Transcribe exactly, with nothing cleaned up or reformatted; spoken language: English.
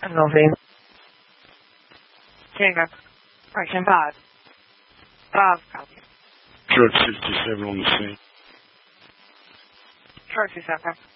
nove. Jacob. Question five. Five copy. Truck sixty-seven on the scene. Truck sixty-seven.